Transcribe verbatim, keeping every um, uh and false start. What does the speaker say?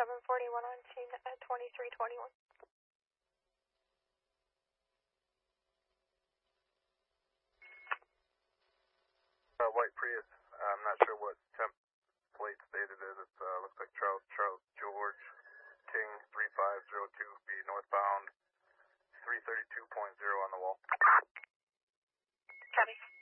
seven forty-one on scene at twenty-three twenty-one. Uh, white Prius, I'm not sure what temp plate stated is. It uh, looks like Charles Charles George King three five zero two B northbound three thirty-two point zero on the wall. Copy.